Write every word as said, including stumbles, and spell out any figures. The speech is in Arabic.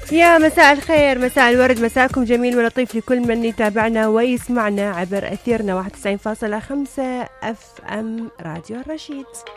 يا مساء الخير، مساء الورد، مساءكم جميل ولطيف لكل من يتابعنا ويسمعنا عبر أثيرنا واحد وتسعين فاصلة خمسة اف ام راديو الرشيد.